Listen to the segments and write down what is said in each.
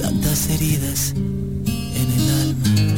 tantas heridas en el alma.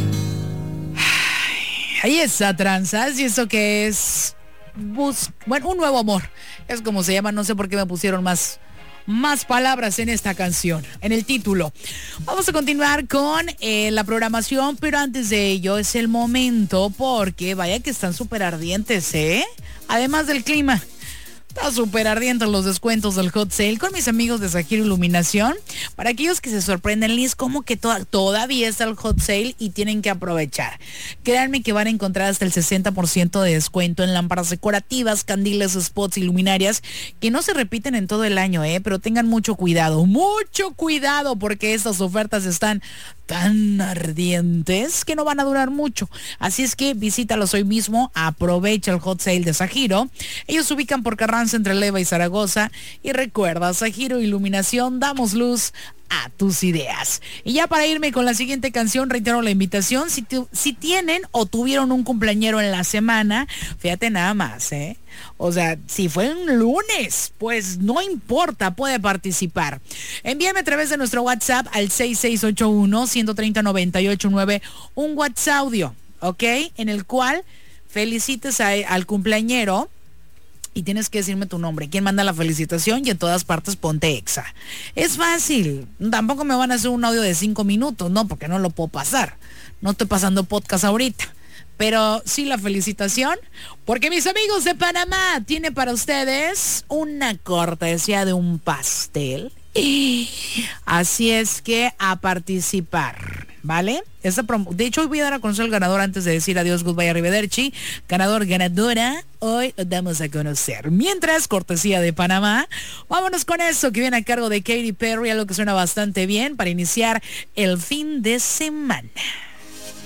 Ahí está, tranzas, y eso que es bueno, un nuevo amor, es como se llama. No sé por qué me pusieron más palabras en esta canción, en el título. Vamos a continuar con la programación, pero antes de ello es el momento, porque vaya que están súper ardientes, además del clima. Está súper ardientes los descuentos del Hot Sale con mis amigos de Zahiro Iluminación. Para aquellos que se sorprenden, Liz, como que todavía está el Hot Sale y tienen que aprovechar. Créanme que van a encontrar hasta el 60% de descuento en lámparas decorativas, candiles, spots y luminarias que no se repiten en todo el año, pero tengan mucho cuidado, porque estas ofertas están tan ardientes que no van a durar mucho. Así es que visítalos hoy mismo, aprovecha el Hot Sale de Zahiro. Ellos se ubican por Carranza entre Leva y Zaragoza. Y recuerda, Zahiro Iluminación, damos luz a tus ideas. Y ya para irme con la siguiente canción, reitero la invitación. Si tienen o tuvieron un cumpleañero en la semana, fíjate nada más, o sea, si fue un lunes, pues no importa, puede participar. Envíame a través de nuestro WhatsApp al 6681-130-989 un WhatsApp audio, ¿ok? En el cual felicites al cumpleañero. Y tienes que decirme tu nombre, quién manda la felicitación, y en todas partes ponte Exa. Es fácil. Tampoco me van a hacer un audio de 5 minutos, no, porque no lo puedo pasar. No estoy pasando podcast ahorita. Pero sí la felicitación, porque mis amigos de Panamá tienen para ustedes una cortesía de un pastel. Así es que a participar, ¿vale? De hecho, hoy voy a dar a conocer al ganador antes de decir adiós, goodbye, arrivederci. Ganador, ganadora, hoy damos a conocer. Mientras, cortesía de Panamá, vámonos con eso que viene a cargo de Katy Perry, algo que suena bastante bien para iniciar el fin de semana.